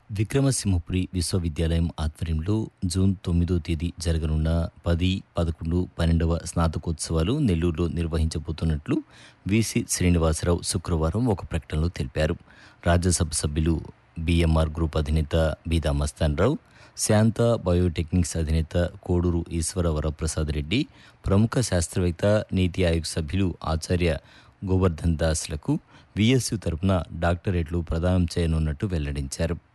విక్రమసింహపురి విశ్వవిద్యాలయం ఆధ్వర్యంలో జూన్ 9వ తేదీ జరగనున్న 10, 11, 12వ స్నాతకోత్సవాలు నెల్లూరులో నిర్వహించబోతున్నట్లు వీసీ శ్రీనివాసరావు శుక్రవారం ఒక ప్రకటనలో తెలిపారు. రాజ్యసభ సభ్యులు బీఎంఆర్ గ్రూప్ అధినేత బీదా మస్తాన్రావు, శాంత బయోటెక్నిక్స్ అధినేత కోడూరు ఈశ్వర వరప్రసాద్ రెడ్డి, ప్రముఖ శాస్త్రవేత్త నీతి ఆయోగ్ సభ్యులు ఆచార్య గోవర్ధన్ దాస్లకు వీఎస్యు తరపున డాక్టరేట్లు ప్రదానం చేయనున్నట్టు వెల్లడించారు.